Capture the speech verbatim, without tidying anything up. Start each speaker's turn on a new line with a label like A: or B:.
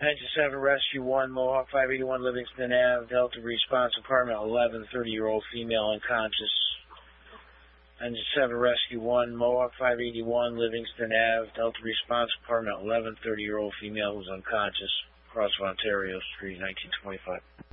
A: Engine seven, Rescue one, Mohawk five eighty-one, Livingston Avenue, Delta response, apartment eleven, thirty-year-old female unconscious. Engine seven, Rescue one, Mohawk five eighty-one, Livingston Avenue, Delta response, apartment eleven, thirty-year-old female who's unconscious, across Ontario Street, nineteen twenty-five.